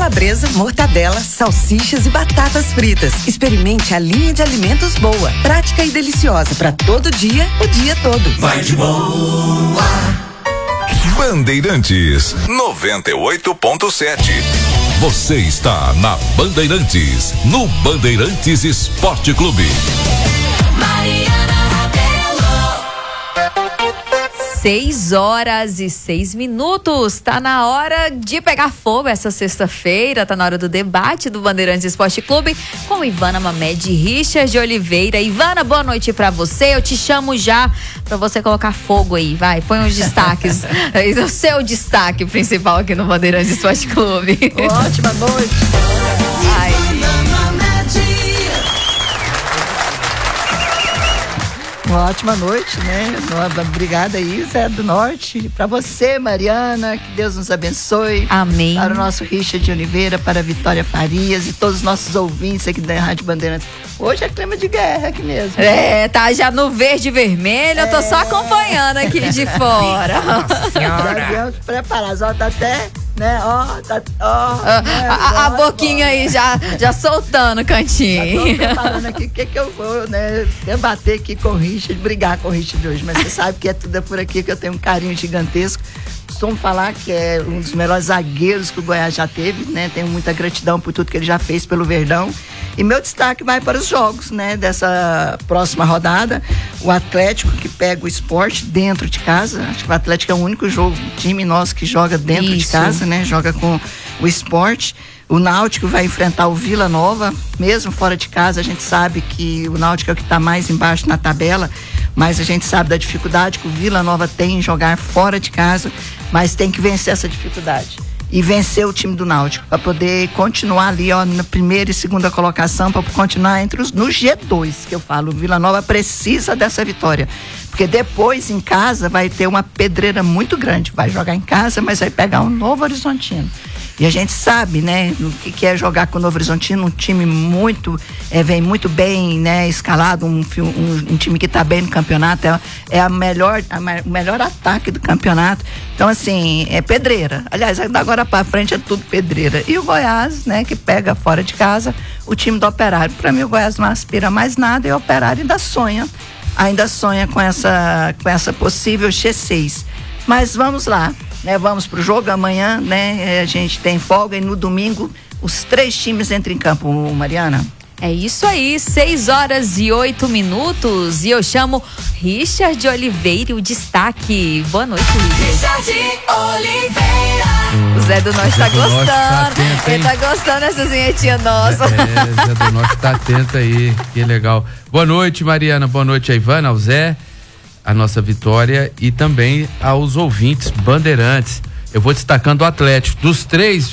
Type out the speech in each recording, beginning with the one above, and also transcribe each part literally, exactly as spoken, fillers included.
calabresa, mortadela, salsichas e batatas fritas. Experimente a linha de alimentos boa, prática e deliciosa para todo dia, o dia todo. Vai de boa. Bandeirantes noventa e oito ponto sete. Você está na Bandeirantes, no Bandeirantes Esporte Clube. Mariana Seis horas e seis minutos. Tá na hora de pegar fogo essa sexta-feira. Tá na hora do debate do Bandeirantes Esporte Clube com Ivana Mamed e Richard de Oliveira. Ivana, boa noite pra você. Eu te chamo já pra você colocar fogo aí. Vai, põe uns destaques. O seu destaque principal aqui no Bandeirantes Esporte Clube. Ótima noite. Ai. Uma ótima noite, né? Obrigada aí, Zé do Norte. Para você, Mariana, que Deus nos abençoe. Amém. Para o nosso Richard de Oliveira, para a Vitória Farias e todos os nossos ouvintes aqui da Rádio Bandeirantes. Hoje é clima de guerra aqui mesmo. É, tá já no verde e vermelho, é... eu tô só acompanhando aqui de fora. Já viemos preparados, ó, tá até... Né? Ó, tá, ó, a, né? a, a boquinha ó, aí já, já soltando o cantinho. Já tô preparando aqui o que que eu vou, né, debater aqui com o Richard, brigar com o Richard hoje, mas você sabe que é tudo por aqui que eu tenho um carinho gigantesco. Costumo falar que é um dos melhores zagueiros que o Goiás já teve, né? Tenho muita gratidão por tudo que ele já fez pelo Verdão. E meu destaque vai para os jogos, né? Dessa próxima rodada. O Atlético que pega o Sport dentro de casa. Acho que o Atlético é o único jogo, time nosso que joga dentro Isso. de casa, né? Joga com o Sport. O Náutico vai enfrentar o Vila Nova, mesmo fora de casa. A gente sabe que o Náutico é o que está mais embaixo na tabela, mas a gente sabe da dificuldade que o Vila Nova tem em jogar fora de casa, mas tem que vencer essa dificuldade e vencer o time do Náutico para poder continuar ali, ó, na primeira e segunda colocação, para continuar entre os no G dois, que eu falo. O Vila Nova precisa dessa vitória, porque depois em casa vai ter uma pedreira muito grande. Vai jogar em casa, mas vai pegar um Novo Horizontino. E a gente sabe, né, o que, que é jogar com o Novo Horizontino, um time muito, é, vem muito bem, né, escalado, um, um, um time que está bem no campeonato, é, é a melhor, a, o melhor ataque do campeonato. Então, assim, é pedreira. Aliás, agora para frente é tudo pedreira. E o Goiás, né, que pega fora de casa o time do Operário. Para mim, o Goiás não aspira mais nada e o Operário ainda sonha, ainda sonha com essa, com essa possível G seis. Mas vamos lá. Né, vamos pro jogo amanhã, né? A gente tem folga e no domingo os três times entram em campo, Mariana. É isso aí, seis horas e oito minutos e eu chamo Richard de Oliveira, o destaque. Boa noite, Richard. Richard Oliveira. O Zé do Norte tá gostando. Tá atento, ele tá gostando dessa vinhetinha nossa. É, Zé do Norte tá atento aí, que legal. Boa noite, Mariana, boa noite a Ivana, ao Zé, a nossa Vitória e também aos ouvintes Bandeirantes. Eu vou destacando o Atlético. Dos três,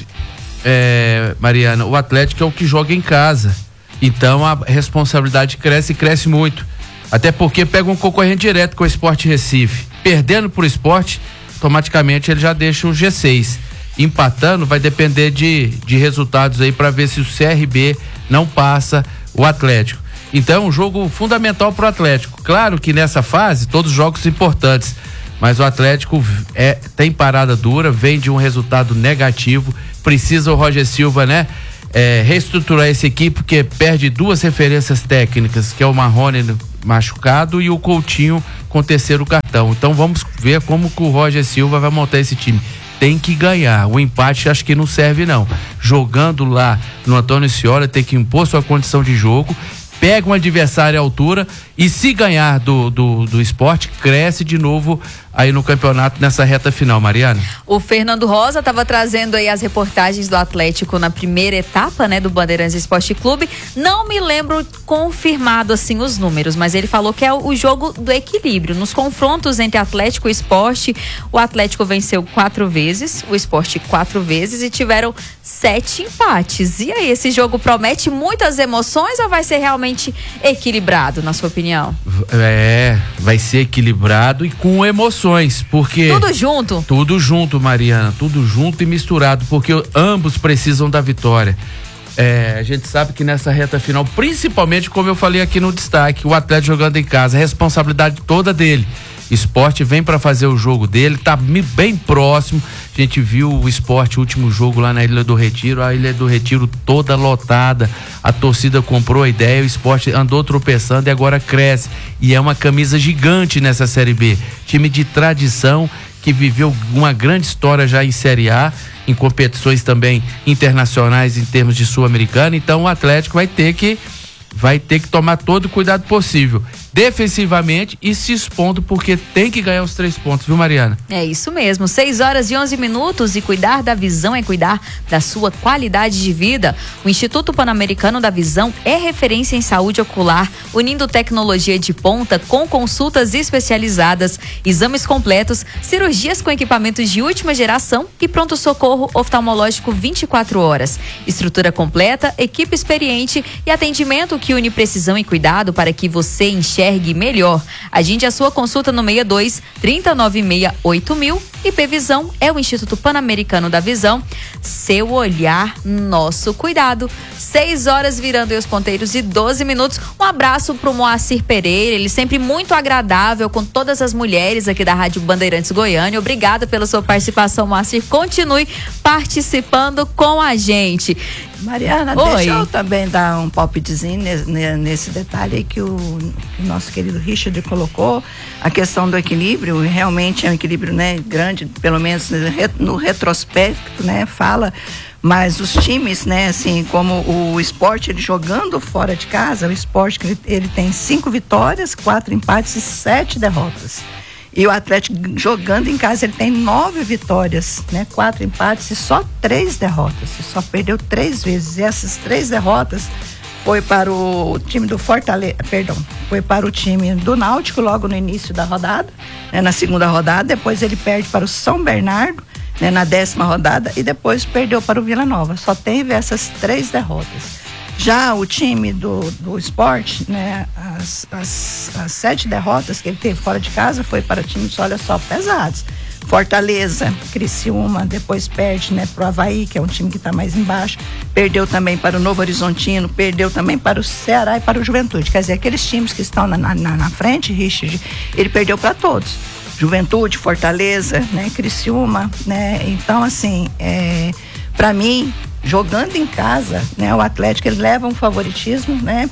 é, Mariana, o Atlético é o que joga em casa. Então a responsabilidade cresce e cresce muito. Até porque pega um concorrente direto com o Sport Recife. Perdendo pro Sport, automaticamente ele já deixa o G seis. Empatando, vai depender de, de resultados aí para ver se o C R B não passa o Atlético. Então é um jogo fundamental para o Atlético. Claro que nessa fase, todos os jogos importantes, mas o Atlético é, tem parada dura, vem de um resultado negativo, precisa o Roger Silva, né? É, reestruturar essa equipe, porque perde duas referências técnicas, que é o Marrone machucado e o Coutinho com terceiro cartão. Então vamos ver como que o Roger Silva vai montar esse time. Tem que ganhar, o empate acho que não serve não. Jogando lá no Antônio Scioli, tem que impor sua condição de jogo, pega um adversário à altura e se ganhar do, do, do Sport, cresce de novo aí no campeonato nessa reta final, Mariana. O Fernando Rosa estava trazendo aí as reportagens do Atlético na primeira etapa, né, do Bandeirantes Esporte Clube. Não me lembro confirmado assim os números, mas ele falou que é o jogo do equilíbrio. Nos confrontos entre Atlético e Sport, o Atlético venceu quatro vezes, o Sport quatro vezes e tiveram sete empates. E aí, esse jogo promete muitas emoções ou vai ser realmente equilibrado, na sua opinião? É, vai ser equilibrado e com emoções. Porque tudo junto? Tudo junto, Mariana, tudo junto e misturado, porque ambos precisam da vitória. É, a gente sabe que nessa reta final, principalmente como eu falei aqui no destaque, o Atlético jogando em casa, a responsabilidade toda dele. Sport vem para fazer o jogo dele, tá bem próximo. A gente viu o Sport, o último jogo lá na Ilha do Retiro, a Ilha do Retiro toda lotada, a torcida comprou a ideia, o Sport andou tropeçando e agora cresce, e é uma camisa gigante nessa Série B, time de tradição que viveu uma grande história já em Série A, em competições também internacionais em termos de Sul-Americana. Então o Atlético vai ter que vai ter que tomar todo o cuidado possível defensivamente e se expondo, porque tem que ganhar os três pontos, viu, Mariana? É isso mesmo, seis horas e onze minutos, e cuidar da visão é cuidar da sua qualidade de vida. O Instituto Pan-Americano da Visão é referência em saúde ocular, unindo tecnologia de ponta com consultas especializadas, exames completos, cirurgias com equipamentos de última geração e pronto-socorro oftalmológico vinte e quatro horas. Estrutura completa, equipe experiente e atendimento que une precisão e cuidado para que você enxergue melhor. Agende a sua consulta no seis dois, três nove seis, oito mil. I P Visão é o Instituto Pan-Americano da Visão. Seu olhar, nosso cuidado. seis horas virando aí os ponteiros e doze minutos. Um abraço pro Moacir Pereira, ele sempre muito agradável com todas as mulheres aqui da Rádio Bandeirantes Goiânia. Obrigada pela sua participação, Moacir. Continue participando com a gente. Mariana, Oi. deixa eu também dar um palpitezinho nesse, nesse detalhe aí que o, que o nosso querido Richard colocou, a questão do equilíbrio. Realmente é um equilíbrio, né, grande, pelo menos no retrospecto, né, fala, mas os times, né, assim, como o Sport, ele jogando fora de casa, o Sport, ele, ele tem cinco vitórias, quatro empates e sete derrotas. E o Atlético jogando em casa, ele tem nove vitórias, né? Quatro empates e só três derrotas. Ele só perdeu três vezes. E essas três derrotas foi para o time do Fortaleza, perdão, foi para o time do Náutico logo no início da rodada, né? Na segunda rodada. Depois ele perde para o São Bernardo, né? Na décima rodada, e depois perdeu para o Vila Nova. Só teve essas três derrotas. Já o time do, do Sport, né, as, as, as sete derrotas que ele teve fora de casa foi para times, olha só, pesados. Fortaleza, Criciúma, depois perde, né, pro Avaí, que é um time que está mais embaixo, perdeu também para o Novo Horizontino, perdeu também para o Ceará e para o Juventude. Quer dizer, aqueles times que estão na, na, na frente, Richard, ele perdeu para todos. Juventude, Fortaleza, né, Criciúma, né, então assim, é, para mim, jogando em casa, né, o Atlético, ele leva um favoritismo, né,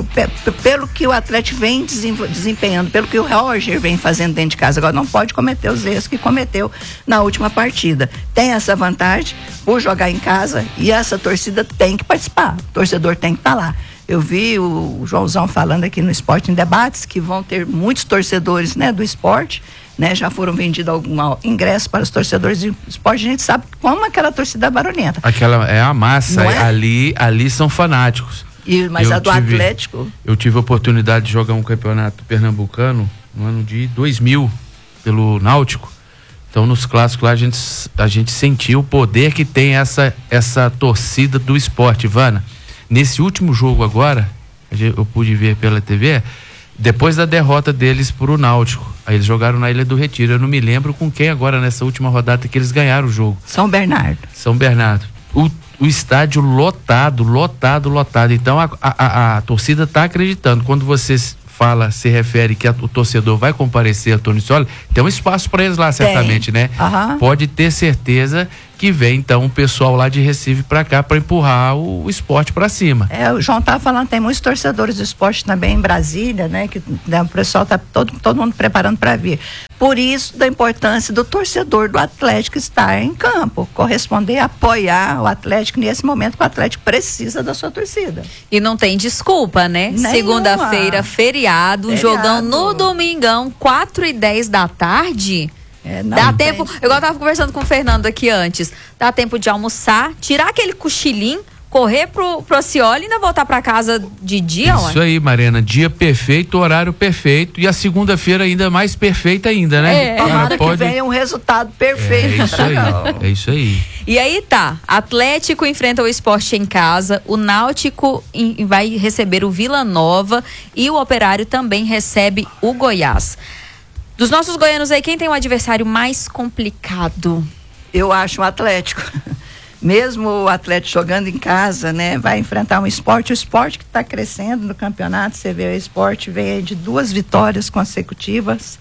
pelo que o Atlético vem desempenhando, pelo que o Roger vem fazendo dentro de casa. Agora não pode cometer os erros que cometeu na última partida. Tem essa vantagem por jogar em casa, e essa torcida tem que participar, o torcedor tem que estar lá. Eu vi o Joãozão falando aqui no Esporte em Debates que vão ter muitos torcedores, né, do esporte, né, já foram vendidos algum ingresso para os torcedores do esporte. A gente sabe como aquela torcida é barulhenta. Aquela é a massa, é? ali, ali são fanáticos. E, mas eu a do tive, Atlético? Eu tive a oportunidade de jogar um campeonato pernambucano no ano de dois mil, pelo Náutico. Então, nos clássicos lá, a gente, a gente sentiu o poder que tem essa, essa torcida do esporte, Ivana. Nesse último jogo agora, eu pude ver pela T V, depois da derrota deles pro Náutico, aí eles jogaram na Ilha do Retiro. Eu não me lembro com quem agora nessa última rodada que eles ganharam o jogo. São Bernardo. São Bernardo. O, o estádio lotado, lotado, lotado. Então a, a, a, a torcida tá acreditando. Quando você fala, se refere que a, o torcedor vai comparecer a Tony Scioli, tem um espaço para eles lá, certamente, tem, né? Uhum. Pode ter certeza que vem então o pessoal lá de Recife para cá para empurrar o, o esporte para cima. É, o João tá falando, tem muitos torcedores do esporte também em Brasília, né? Que né, o pessoal tá todo, todo mundo preparando para vir. Por isso, da importância do torcedor do Atlético estar em campo, corresponder, apoiar o Atlético nesse momento que o Atlético precisa da sua torcida. E não tem desculpa, né? Nenhuma. Segunda-feira, feriado, feriado, jogão no domingão, quatro e dez da tarde. É, não dá tem tempo, desculpa. igual eu tava conversando com o Fernando aqui antes, dá tempo de almoçar, tirar aquele cochilinho, correr pro, pro Scioli e ainda voltar pra casa de dia, Isso ué? aí, Mariana, dia perfeito, horário perfeito e a segunda-feira ainda mais perfeita ainda, né? É. Tomara pode... que venha um resultado perfeito. É isso aí, é isso aí. E aí tá, Atlético enfrenta o Sport em casa, o Náutico em, vai receber o Vila Nova e o Operário também recebe o Goiás. Dos nossos goianos aí, quem tem um adversário mais complicado? Eu acho o Atlético. Mesmo o Atlético jogando em casa, né, vai enfrentar um esporte, o esporte que está crescendo no campeonato. Você vê, o esporte veio de duas vitórias consecutivas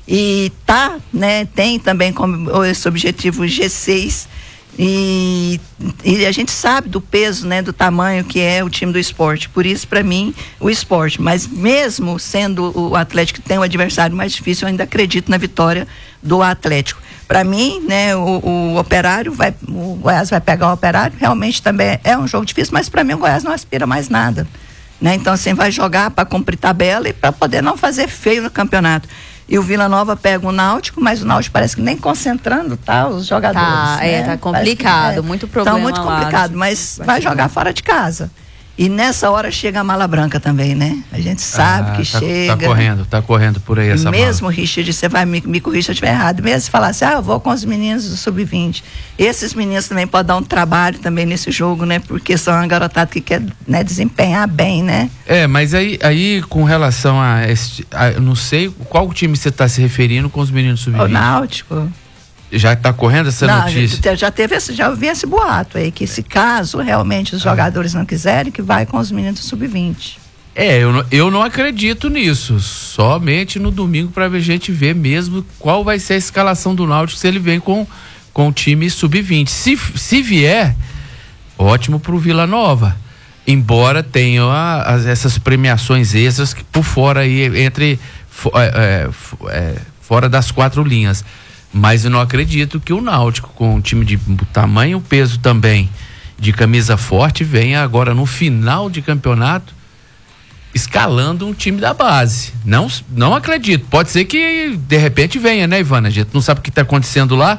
E tá, né, tem também como esse objetivo G seis. E, e a gente sabe do peso, né, do tamanho que é o time do esporte. Por isso, para mim, o esporte. Mas mesmo sendo o Atlético que tem o adversário mais difícil, eu ainda acredito na vitória do Atlético. Para mim, né, o, o Operário vai, o Goiás vai pegar o Operário. Realmente também é um jogo difícil, mas para mim o Goiás não aspira mais nada, né? Então, assim, vai jogar para cumprir tabela e para poder não fazer feio no campeonato. E o Vila Nova pega o Náutico, mas o Náutico parece que nem concentrando, tá? Os jogadores. Tá, né? é, tá complicado, é. muito problema. Então, muito complicado, lá. mas vai jogar fora de casa. E nessa hora chega a mala branca também, né? A gente sabe ah, que tá, chega. Tá correndo, tá correndo por aí essa mesmo, mala. Richard, você vai me, me corrigir se eu estiver errado. Mesmo se falar assim, ah, eu vou com os meninos do sub vinte. Esses meninos também podem dar um trabalho também nesse jogo, né? Porque são uma garotada que quer, né, desempenhar bem, né? É, mas aí, aí com relação a, esse, a eu não sei qual time você está se referindo com os meninos sub vinte. O Náutico. Já está correndo essa não, notícia? Já teve esse, já ouvi esse boato aí, que se caso realmente os jogadores não quiserem, que vai com os meninos do sub vinte. É, eu não, eu não acredito nisso. Somente no domingo para a gente ver mesmo qual vai ser a escalação do Náutico, se ele vem com, com o time sub vinte. Se, se vier, ótimo pro Vila Nova. Embora tenha a, as, essas premiações extras que por fora aí, entre é, é, fora das quatro linhas. Mas eu não acredito que o Náutico, com um time de tamanho e peso também, de camisa forte, venha agora no final de campeonato escalando um time da base. Não, não acredito. Pode ser que de repente venha, né, Ivana? A gente não sabe o que está acontecendo lá,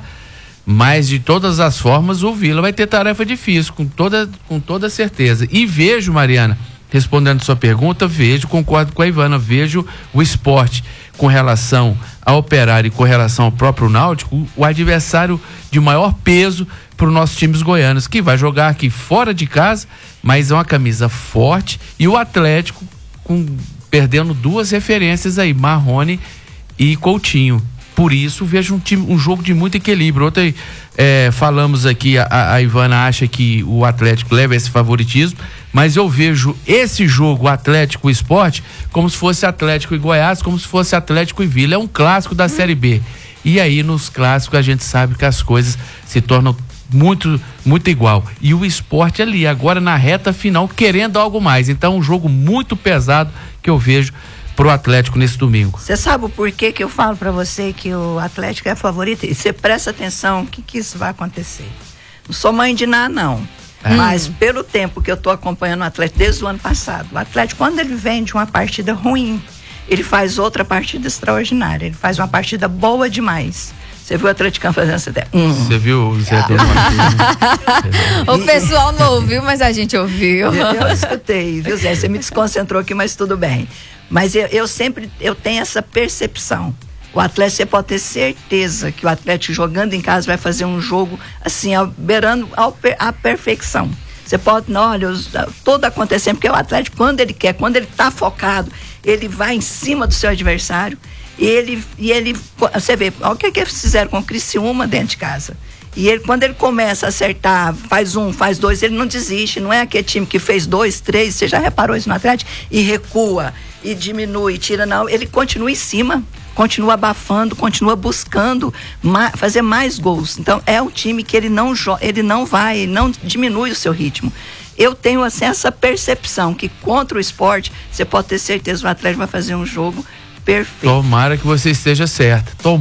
mas de todas as formas o Vila vai ter tarefa difícil, com toda, com toda certeza. E vejo, Mariana, respondendo sua pergunta, vejo, concordo com a Ivana, vejo o esporte com relação ao Operário e com relação ao próprio Náutico, o adversário de maior peso para os nossos times goianos, que vai jogar aqui fora de casa, mas é uma camisa forte, e o Atlético com, perdendo duas referências aí, Marrone e Coutinho. Por isso vejo um, time, um jogo de muito equilíbrio. Ontem é, falamos aqui, a, a Ivana acha que o Atlético leva esse favoritismo, mas eu vejo esse jogo Atlético e Sport como se fosse Atlético e Goiás, como se fosse Atlético e Vila. É um clássico da Série B. E aí nos clássicos a gente sabe que as coisas se tornam muito, muito igual. E o Sport ali, agora na reta final, querendo algo mais. Então um jogo muito pesado que eu vejo pro Atlético nesse domingo. Você sabe o porquê que eu falo para você que o Atlético é favorito? E você presta atenção, o que que isso vai acontecer? Não sou mãe de nada, não. É. Mas pelo tempo que eu tô acompanhando o Atlético desde o ano passado, o Atlético, quando ele vem de uma partida ruim, ele faz outra partida extraordinária. Ele faz uma partida boa demais. Você viu o Atlético fazendo essa ideia? Hum. Você viu o Zé ah. do O pessoal não ouviu, mas a gente ouviu. Eu, eu escutei, viu, Zé? Você me desconcentrou aqui, mas tudo bem. Mas eu, eu sempre, eu tenho essa percepção. O Atlético, você pode ter certeza que o Atlético jogando em casa vai fazer um jogo assim, ao, beirando ao, a perfeição. Você pode, não, olha, os, tudo acontecendo, porque o Atlético, quando ele quer, quando ele está focado, ele vai em cima do seu adversário e ele, e ele você vê, olha o que, que eles fizeram com o Criciúma dentro de casa. E ele, quando ele começa a acertar, faz um, faz dois, ele não desiste. Não é aquele time que fez dois, três, você já reparou isso no Atlético? E recua, e diminui, tira, não. Ele continua em cima, continua abafando, continua buscando ma- fazer mais gols. Então, é um time que ele não, jo- ele não vai, ele não diminui o seu ritmo. Eu tenho assim, essa percepção que contra o Sport, você pode ter certeza que o Atlético vai fazer um jogo perfeito. Tomara que você esteja certa. Tomara.